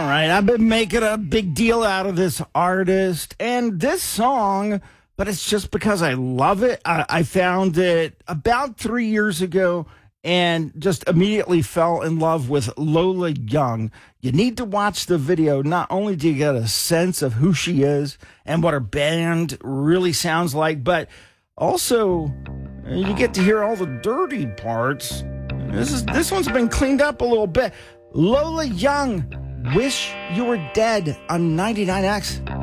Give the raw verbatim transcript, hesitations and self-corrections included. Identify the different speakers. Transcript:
Speaker 1: right, I've been making a big deal out of this artist and this song, but it's just because I love it. I, I found it about three years ago and just immediately fell in love with Lola Young. You need to watch the video. Not only do you get a sense of who she is and what her band really sounds like, but also you get to hear all the dirty parts. This is this one's been cleaned up a little bit. Lola Young, Wish You Were Dead on ninety-nine X.